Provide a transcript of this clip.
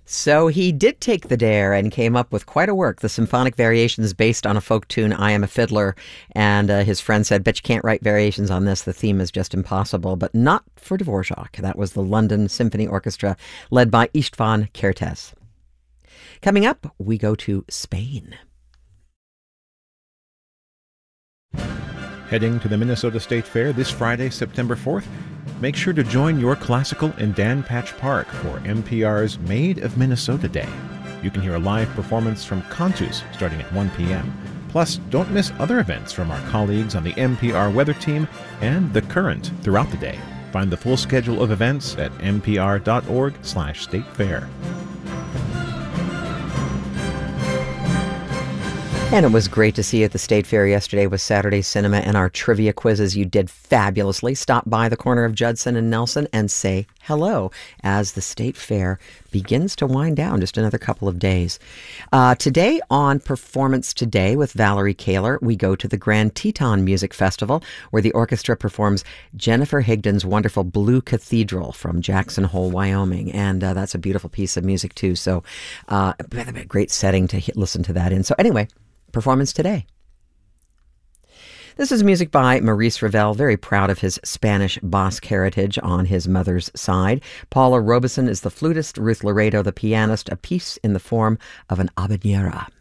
So he did take the dare and came up with quite a work. The symphonic variations based on a folk tune, I Am a Fiddler. And his friend said, bet you can't write variations on this. The theme is just impossible. But not for Dvorak. That was the London Symphony Orchestra led by István Kertész. Coming up, we go to Spain. Heading to the Minnesota State Fair this Friday, September 4th? Make sure to join your classical in Dan Patch Park for NPR's Made of Minnesota Day. You can hear a live performance from Cantus starting at 1 p.m. Plus, don't miss other events from our colleagues on the NPR Weather Team and The Current throughout the day. Find the full schedule of events at npr.org/statefair. And it was great to see you at the State Fair yesterday with Saturday Cinema and our trivia quizzes. You did fabulously. Stop by the corner of Judson and Nelson and say hello as the State Fair begins to wind down just another couple of days. Today on Performance Today with Valerie Kaler, we go to the Grand Teton Music Festival where the orchestra performs Jennifer Higdon's wonderful Blue Cathedral from Jackson Hole, Wyoming. And that's a beautiful piece of music too. So a great setting to listen to that in. So anyway, Performance Today. This is music by Maurice Ravel, very proud of his Spanish Basque heritage on his mother's side. Paula Robeson is the flutist, Ruth Laredo the pianist, a piece in the form of an habanera.